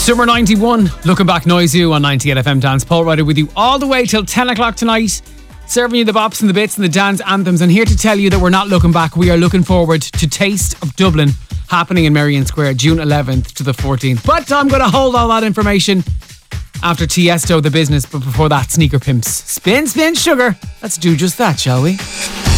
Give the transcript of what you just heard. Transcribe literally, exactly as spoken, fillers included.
Summer ninety-one, looking back, Noizu on ninety-eight F M Dance. Paul Ryder with you all the way till ten o'clock tonight, serving you the bops and the bits and the dance anthems, and here to tell you that we're not looking back. We are looking forward to Taste of Dublin, happening in Merrion Square, June eleventh to the fourteenth. But I'm going to hold all that information after Tiesto, The Business, but before that, Sneaker Pimps. Spin, spin, sugar. Let's do just that, shall we?